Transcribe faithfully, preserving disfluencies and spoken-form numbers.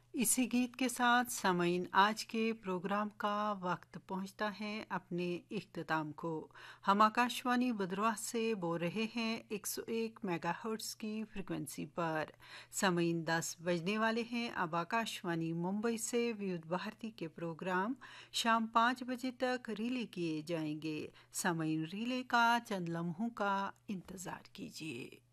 इसी गीत के साथ सामीन आज के प्रोग्राम का वक्त पहुंचता है अपने इख्तिताम को। हम आकाशवाणी बदरवाह से बोल रहे हैं एक सौ एक मेगाहर्ट्ज़ की फ्रिक्वेंसी पर। सामीन दस बजने वाले हैं। अब आकाशवाणी मुंबई से विविध भारती के प्रोग्राम शाम पाँच बजे तक रिले किए जाएंगे। सामीन रिले का चंद लम्हों का इंतज़ार कीजिए।